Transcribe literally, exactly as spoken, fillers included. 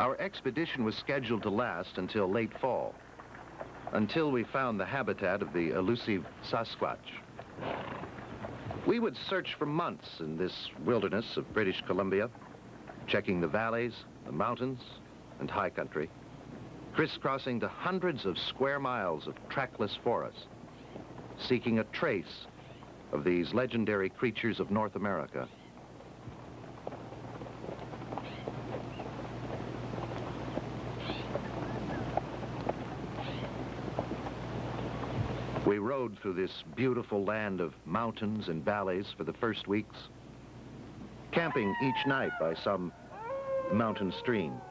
Our expedition was scheduled to last until late fall, until we found the habitat of the elusive Sasquatch. We would search for months in this wilderness of British Columbia, checking the valleys, the mountains, and high country, crisscrossing the hundreds of square miles of trackless forest, seeking a trace of these legendary creatures of North America. We rode through this beautiful land of mountains and valleys for the first weeks, camping each night by some mountain stream.